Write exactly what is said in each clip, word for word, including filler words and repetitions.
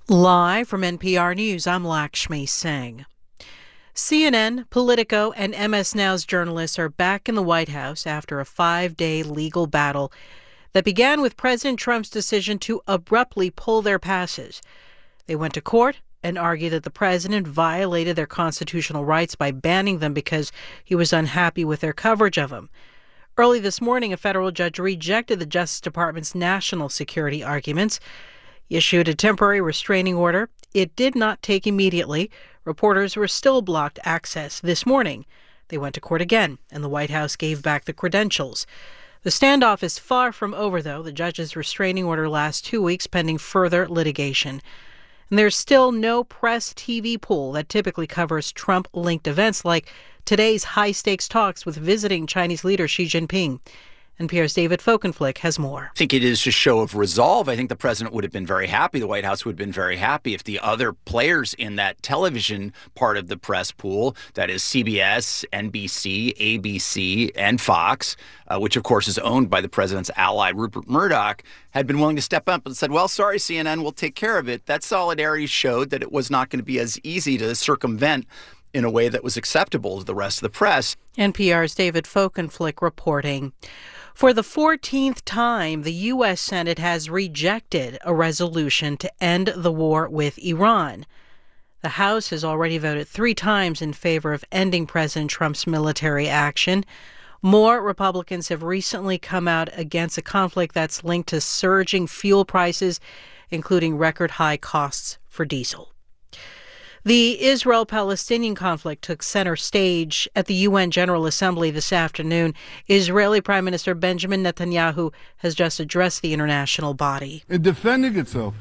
Live from N P R News, I'm Lakshmi Singh. C N N, Politico, and M S Now's journalists are back in the White House after a five-day legal battle that began with President Trump's decision to abruptly pull their passes. They went to court and argued that the president violated their constitutional rights by banning them because he was unhappy with their coverage of him. Early this morning, a federal judge rejected the Justice Department's national security arguments. He issued a temporary restraining order. It did not take immediately. Reporters were still blocked access this morning. They went to court again, and the White House gave back the credentials. The standoff is far from over, though. The judge's restraining order lasts two weeks pending further litigation. And there's still no press T V pool that typically covers Trump-linked events like today's high-stakes talks with visiting Chinese leader Xi Jinping. N P R's David Folkenflik has more. I think it is a show of resolve. I think the president would have been very happy. The White House would have been very happy if the other players in that television part of the press pool, that is C B S, N B C, A B C, and Fox, uh, which of course is owned by the president's ally, Rupert Murdoch, had been willing to step up and said, well, sorry, C N N, we'll take care of it. That solidarity showed that it was not going to be as easy to circumvent in a way that was acceptable to the rest of the press. N P R's David Folkenflik reporting. For the fourteenth time, the U S Senate has rejected a resolution to end the war with Iran. The House has already voted three times in favor of ending President Trump's military action. More Republicans have recently come out against a conflict that's linked to surging fuel prices, including record high costs for diesel. The Israel-Palestinian conflict took center stage at the U N General Assembly this afternoon. Israeli Prime Minister Benjamin Netanyahu has just addressed the international body. In defending itself,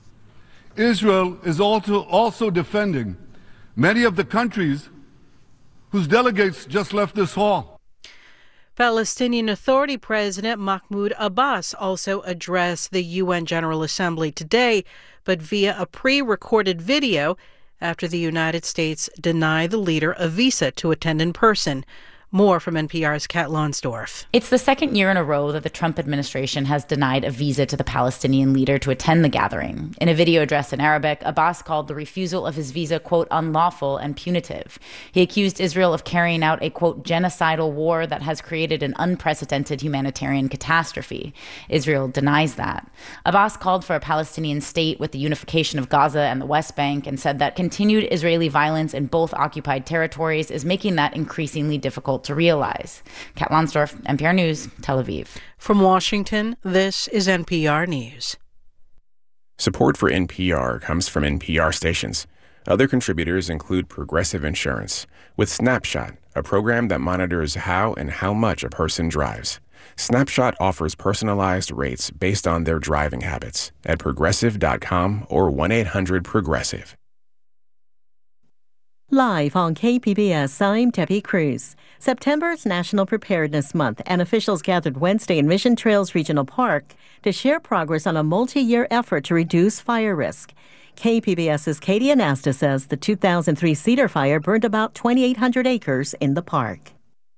Israel is also, also defending many of the countries whose delegates just left this hall. Palestinian Authority President Mahmoud Abbas also addressed the U N General Assembly today, but via a pre-recorded video after the United States denied the leader a visa to attend in person. More from N P R's Kat Lonsdorf. It's the second year in a row that the Trump administration has denied a visa to the Palestinian leader to attend the gathering. In a video addressed in Arabic, Abbas called the refusal of his visa, quote, unlawful and punitive. He accused Israel of carrying out a, quote, genocidal war that has created an unprecedented humanitarian catastrophe. Israel denies that. Abbas called for a Palestinian state with the unification of Gaza and the West Bank and said that continued Israeli violence in both occupied territories is making that increasingly difficult to realize. Kat Lonsdorf, N P R News, Tel Aviv. From Washington, this is N P R News. Support for N P R comes from N P R stations. Other contributors include Progressive Insurance, with Snapshot, a program that monitors how and how much a person drives. Snapshot offers personalized rates based on their driving habits at progressive dot com or one eight hundred progressive. Live on K P B S, I'm Debbie Cruz. September's National Preparedness Month, and officials gathered Wednesday in Mission Trails Regional Park to share progress on a multi-year effort to reduce fire risk. KPBS's Katie Anasta says the two thousand three Cedar Fire burned about twenty-eight hundred acres in the park.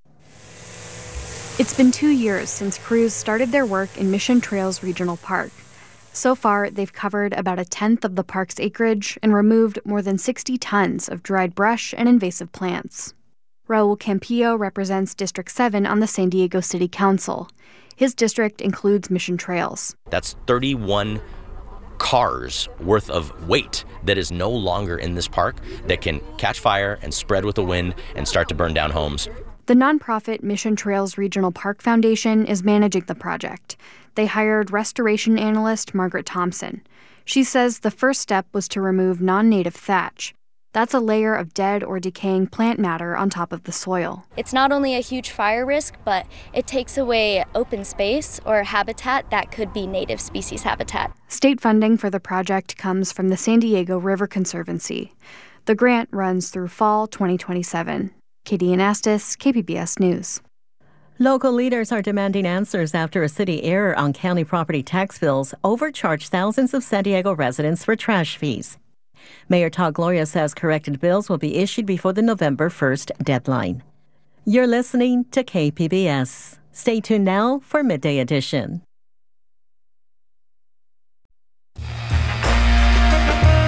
It's been two years since crews started their work in Mission Trails Regional Park. So far, they've covered about a tenth of the park's acreage and removed more than sixty tons of dried brush and invasive plants. Raul Campillo represents District seven on the San Diego City Council. His district includes Mission Trails. That's thirty-one cars worth of weight that is no longer in this park that can catch fire and spread with the wind and start to burn down homes. The nonprofit Mission Trails Regional Park Foundation is managing the project. They hired restoration analyst Margaret Thompson. She says the first step was to remove non-native thatch. That's a layer of dead or decaying plant matter on top of the soil. It's not only a huge fire risk, but it takes away open space or habitat that could be native species habitat. State funding for the project comes from the San Diego River Conservancy. The grant runs through fall twenty twenty-seven. Katie Anastas, K P B S News. Local leaders are demanding answers after a city error on county property tax bills overcharged thousands of San Diego residents for trash fees. Mayor Todd Gloria says corrected bills will be issued before the November first deadline. You're listening to K P B S. Stay tuned now for Midday Edition.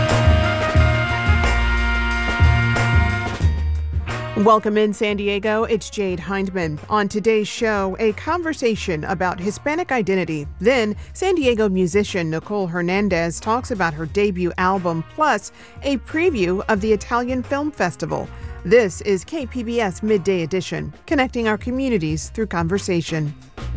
Welcome in San Diego, it's Jade Hindman. On today's show, a conversation about Hispanic identity. Then, San Diego musician Nicole Hernandez talks about her debut album, plus a preview of the Italian Film Festival. This is K P B S Midday Edition, connecting our communities through conversation.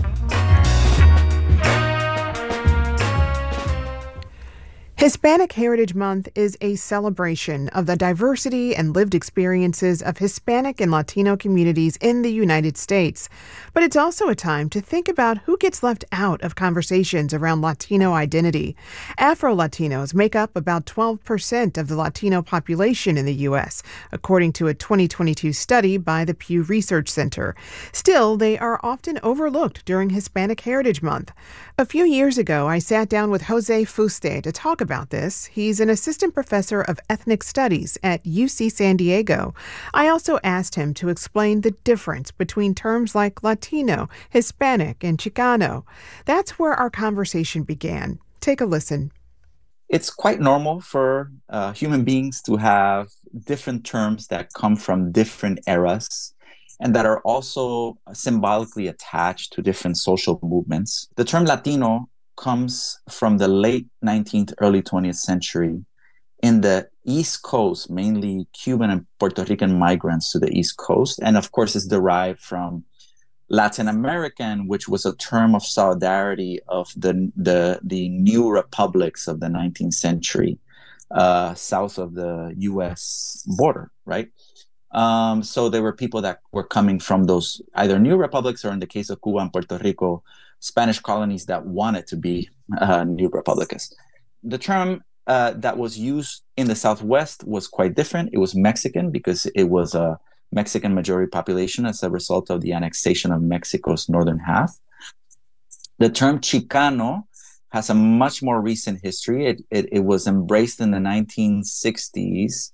Hispanic Heritage Month is a celebration of the diversity and lived experiences of Hispanic and Latino communities in the United States. But it's also a time to think about who gets left out of conversations around Latino identity. Afro-Latinos make up about twelve percent of the Latino population in the U S, according to a twenty twenty-two study by the Pew Research Center. Still, they are often overlooked during Hispanic Heritage Month. A few years ago, I sat down with Jose Fuste to talk about this. He's an assistant professor of ethnic studies at U C San Diego. I also asked him to explain the difference between terms like Latino, Hispanic, and Chicano. That's where our conversation began. Take a listen. It's quite normal for uh, human beings to have different terms that come from different eras and that are also symbolically attached to different social movements. The term Latino comes from the late nineteenth, early twentieth century in the East Coast, mainly Cuban and Puerto Rican migrants to the East Coast. And of course, it's derived from Latin American, which was a term of solidarity of the, the, the new republics of the nineteenth century, uh, south of the U S border, right? Um, so there were people that were coming from those either new republics or, in the case of Cuba and Puerto Rico, Spanish colonies that wanted to be uh, new republicas. The term uh, that was used in the Southwest was quite different. It was Mexican because it was a Mexican majority population as a result of the annexation of Mexico's northern half. The term Chicano has a much more recent history. It, it, it was embraced in the nineteen sixties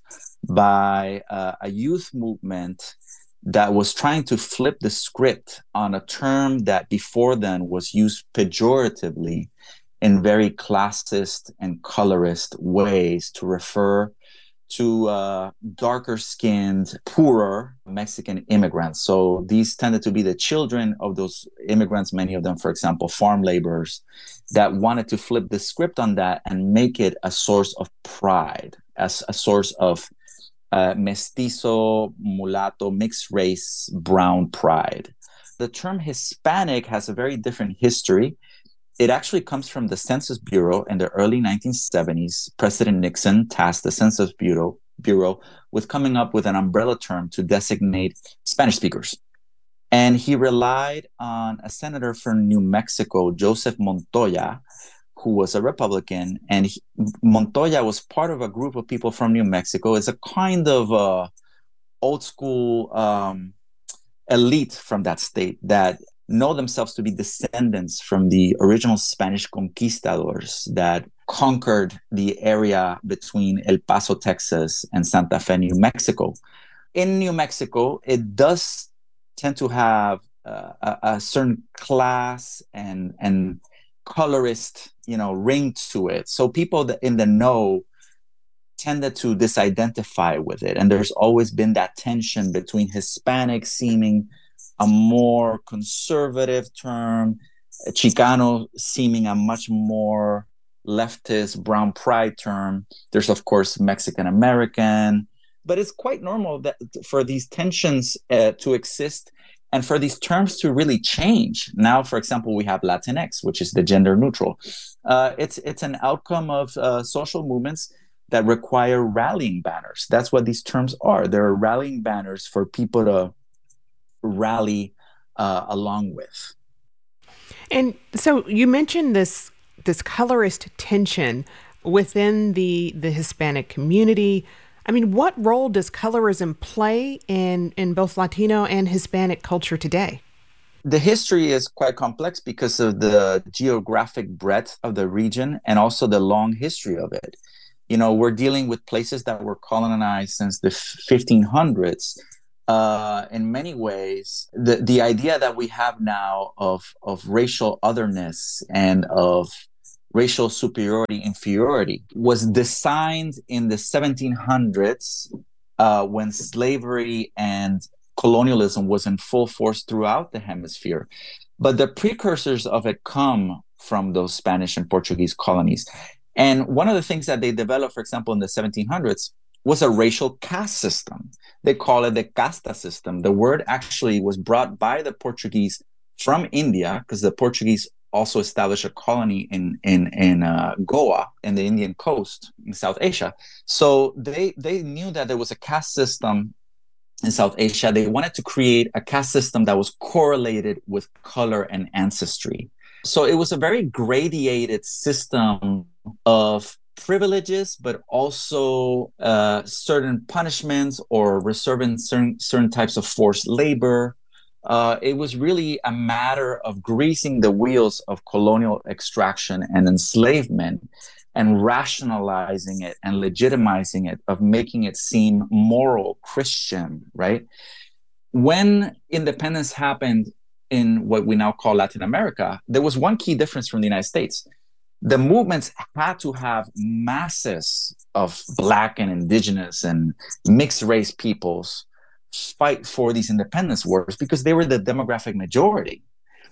by uh, a youth movement that was trying to flip the script on a term that before then was used pejoratively in very classist and colorist ways to refer to uh, darker-skinned, poorer Mexican immigrants. So these tended to be the children of those immigrants, many of them, for example, farm laborers, that wanted to flip the script on that and make it a source of pride, as a source of Uh, mestizo, mulatto, mixed race, brown pride. The term Hispanic has a very different history. It actually comes from the Census Bureau in the early nineteen seventies. President Nixon tasked the Census Bureau, Bureau with coming up with an umbrella term to designate Spanish speakers. And he relied on a senator from New Mexico, Joseph Montoya, who was a Republican, and he, Montoya was part of a group of people from New Mexico. It's a kind of uh, old school um, elite from that state that know themselves to be descendants from the original Spanish conquistadors that conquered the area between El Paso, Texas, and Santa Fe, New Mexico. In New Mexico, it does tend to have uh, a, a certain class and and colorist, you know, ring to it. So people that in the know tended to disidentify with it. And there's always been that tension between Hispanic seeming a more conservative term, Chicano seeming a much more leftist, brown pride term. There's, of course, Mexican American. But it's quite normal that for these tensions uh, to exist and for these terms to really change. Now, for example, we have Latinx, which is the gender neutral. Uh, it's it's an outcome of uh, social movements that require rallying banners. That's what these terms are. They're rallying banners for people to rally uh, along with. And so you mentioned this this colorist tension within the the Hispanic community. I mean, what role does colorism play in, in both Latino and Hispanic culture today? The history is quite complex because of the geographic breadth of the region and also the long history of it. You know, we're dealing with places that were colonized since the fifteen hundreds. Uh, in many ways, the, the idea that we have now of, of racial otherness and of racial superiority, inferiority was designed in the seventeen hundreds uh, when slavery and colonialism was in full force throughout the hemisphere. But the precursors of it come from those Spanish and Portuguese colonies. And one of the things that they developed, for example, in the seventeen hundreds, was a racial caste system. They call it the casta system. The word actually was brought by the Portuguese from India, because the Portuguese also established a colony in in in uh, Goa, in the Indian coast in South Asia. So they they knew that there was a caste system in South Asia. They wanted to create a caste system that was correlated with color and ancestry. So it was a very gradated system of privileges, but also uh, certain punishments or reserving certain, certain types of forced labor. Uh, it was really a matter of greasing the wheels of colonial extraction and enslavement and rationalizing it and legitimizing it, of making it seem moral, Christian, right? When independence happened in what we now call Latin America, there was one key difference from the United States. The movements had to have masses of Black and indigenous and mixed race peoples fight for these independence wars because they were the demographic majority.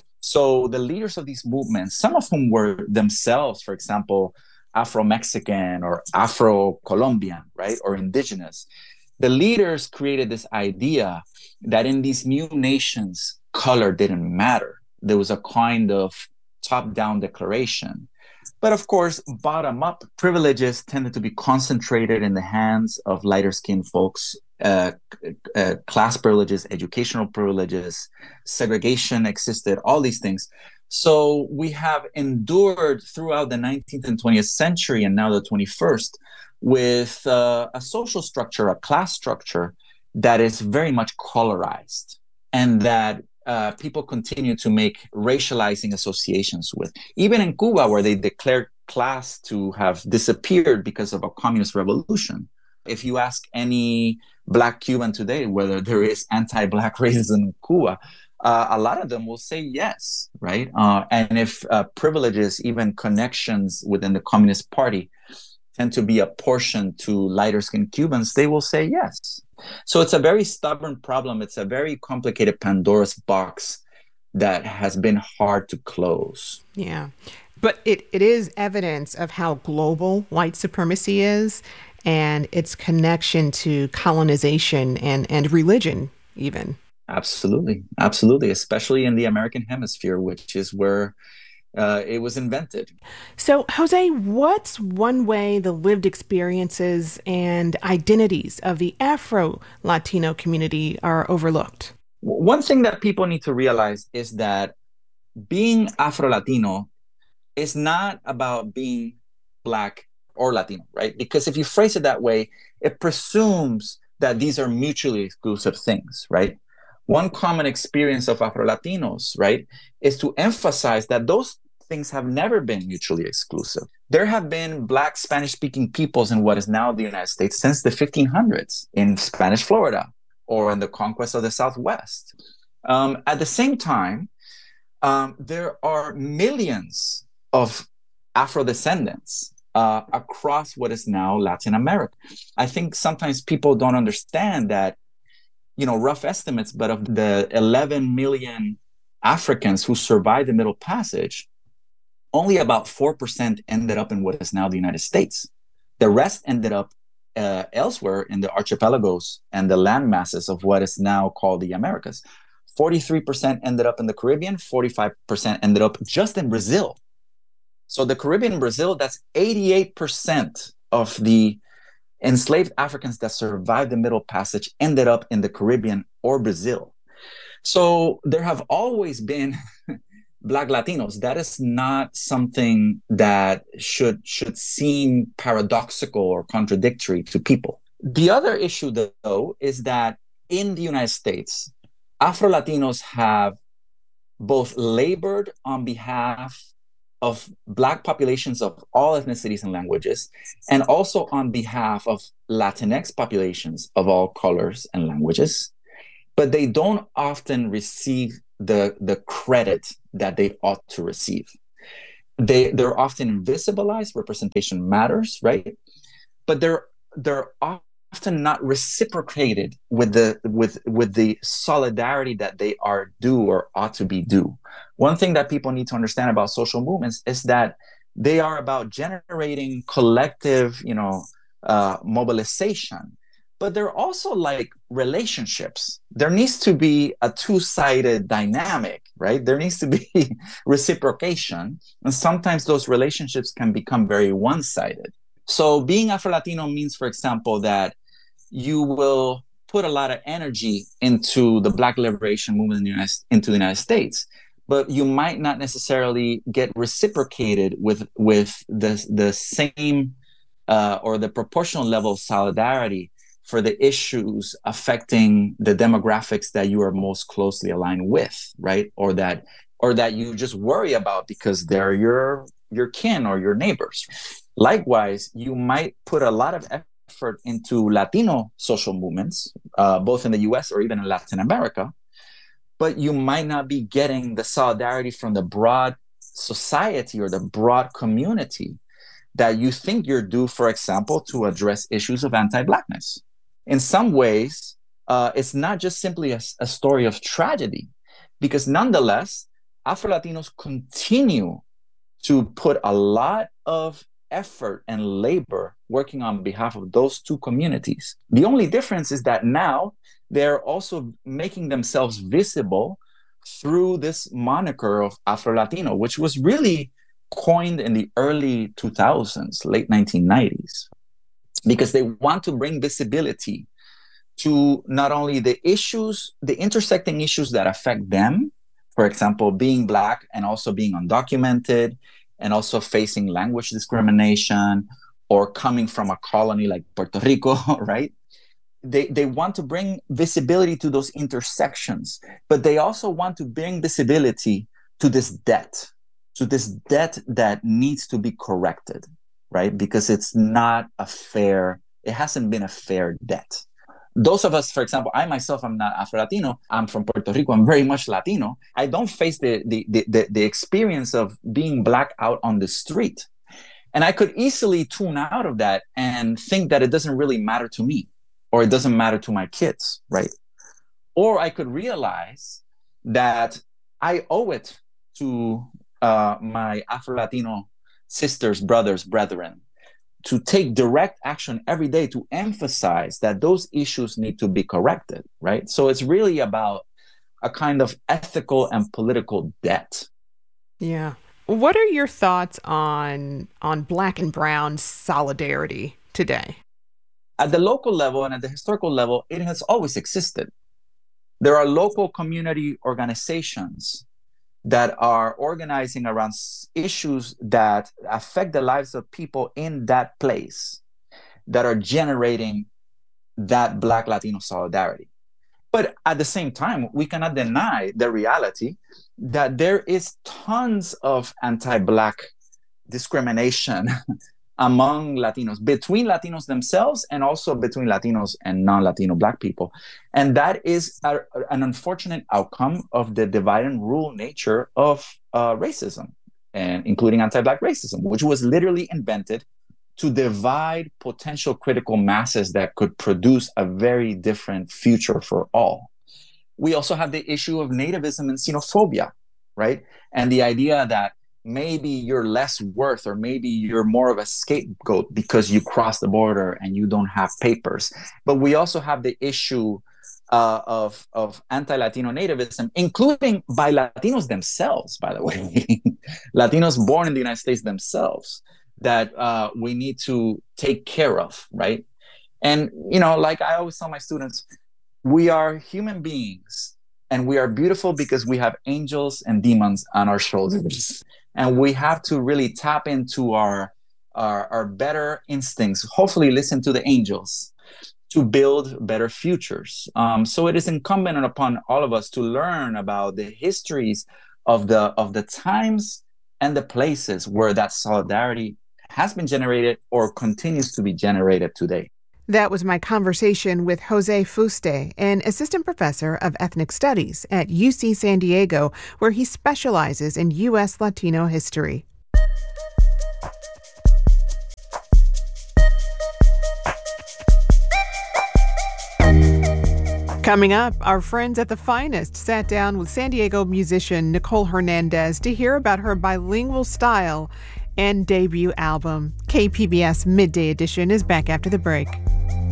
So the leaders of these movements, some of whom were themselves, for example, Afro-Mexican or Afro-Colombian, right, or indigenous, the leaders created this idea that in these new nations, color didn't matter. There was a kind of top-down declaration. But of course, bottom-up privileges tended to be concentrated in the hands of lighter-skinned folks. Uh, uh, class privileges, educational privileges, segregation existed, all these things. So we have endured throughout the nineteenth and twentieth century, and now the twenty-first, with uh, a social structure, a class structure that is very much colorized, and that uh, people continue to make racializing associations with. Even in Cuba, where they declared class to have disappeared because of a communist revolution. If you ask any Black Cuban today whether there is anti-Black racism in Cuba, uh, a lot of them will say yes, right? Uh, and if uh, privileges, even connections within the Communist Party, tend to be apportioned to lighter-skinned Cubans, they will say yes. So it's a very stubborn problem. It's a very complicated Pandora's box that has been hard to close. Yeah. But it, it is evidence of how global white supremacy is, and its connection to colonization and, and religion even. Absolutely. Absolutely. Especially in the American hemisphere, which is where uh, it was invented. So, Jose, what's one way the lived experiences and identities of the Afro-Latino community are overlooked? One thing that people need to realize is that being Afro-Latino is not about being Black or Latino, right? Because if you phrase it that way, it presumes that these are mutually exclusive things, right? One common experience of Afro-Latinos, right, is to emphasize that those things have never been mutually exclusive. There have been Black Spanish-speaking peoples in what is now the United States since the fifteen hundreds, in Spanish Florida, or in the conquest of the Southwest. Um, at the same time, um, there are millions of Afro-descendants Uh, across what is now Latin America. I think sometimes people don't understand that, you know, rough estimates, but of the eleven million Africans who survived the Middle Passage, only about four percent ended up in what is now the United States. The rest ended up uh, elsewhere in the archipelagos and the land masses of what is now called the Americas. forty-three percent ended up in the Caribbean, forty-five percent ended up just in Brazil. So the Caribbean and Brazil, that's eighty-eight percent of the enslaved Africans that survived the Middle Passage ended up in the Caribbean or Brazil. So there have always been Black Latinos. That is not something that should, should seem paradoxical or contradictory to people. The other issue, though, is that in the United States, Afro-Latinos have both labored on behalf of Black populations of all ethnicities and languages, and also on behalf of Latinx populations of all colors and languages, but they don't often receive the, the credit that they ought to receive. They, they're often invisibilized, representation matters, right? But they're, they're often not reciprocated with the with with the solidarity that they are due or ought to be due. One thing that people need to understand about social movements is that they are about generating collective, you know, uh, mobilization, but they're also like relationships. There needs to be a two-sided dynamic, right? There needs to be reciprocation, and sometimes those relationships can become very one-sided. So being Afro-Latino means, for example, that you will put a lot of energy into the Black liberation movement in the United, into the United States, but you might not necessarily get reciprocated with, with the, the same uh, or the proportional level of solidarity for the issues affecting the demographics that you are most closely aligned with, right? Or that or that you just worry about because they're your your kin or your neighbors. Likewise, you might put a lot of effort into Latino social movements, uh, both in the U S or even in Latin America, but you might not be getting the solidarity from the broad society or the broad community that you think you're due, for example, to address issues of anti-Blackness. In some ways, uh, it's not just simply a, a story of tragedy, because nonetheless, Afro-Latinos continue to put a lot of effort and labor working on behalf of those two communities. The only difference is that now they're also making themselves visible through this moniker of Afro-Latino, which was really coined in the early two thousands, late nineteen nineties. Because they want to bring visibility to not only the issues, the intersecting issues that affect them, for example, being Black and also being undocumented, and also facing language discrimination, or coming from a colony like Puerto Rico, right? They, they want to bring visibility to those intersections, but they also want to bring visibility to this debt, to this debt that needs to be corrected, right? Because it's not a fair, it hasn't been a fair debt. Those of us, for example, I myself am not Afro-Latino. I'm from Puerto Rico. I'm very much Latino. I don't face the, the, the, the, the experience of being Black out on the street. And I could easily tune out of that and think that it doesn't really matter to me, or it doesn't matter to my kids, right? Or I could realize that I owe it to uh, my Afro-Latino sisters, brothers, brethren, to take direct action every day to emphasize that those issues need to be corrected, right? So it's really about a kind of ethical and political debt. Yeah. What are your thoughts on on Black and Brown solidarity today? At the local level and at the historical level, it has always existed. There are local community organizations that are organizing around issues that affect the lives of people in that place, that are generating that Black Latino solidarity. But at the same time, we cannot deny the reality that there is tons of anti-Black discrimination among Latinos, between Latinos themselves and also between Latinos and non-Latino Black people. And that is a, an unfortunate outcome of the divide and rule nature of uh, racism, and including anti-Black racism, which was literally invented to divide potential critical masses that could produce a very different future for all. We also have the issue of nativism and xenophobia, right? And the idea that maybe you're less worth, or maybe you're more of a scapegoat because you cross the border and you don't have papers. But we also have the issue uh, of, of anti-Latino nativism, including by Latinos themselves, by the way. Latinos born in the United States themselves, that uh, we need to take care of, right? And, you know, like I always tell my students, we are human beings, and we are beautiful because we have angels and demons on our shoulders. And we have to really tap into our, our, our better instincts, hopefully listen to the angels, to build better futures. Um, so it is incumbent upon all of us to learn about the histories of the, of the times and the places where that solidarity has been generated or continues to be generated today. That was my conversation with Jose Fuste, an assistant professor of ethnic studies at U C San Diego, where he specializes in U S Latino history. Coming up, our friends at The Finest sat down with San Diego musician Nicole Hernandez to hear about her bilingual style and debut album. K P B S Midday Edition is back after the break.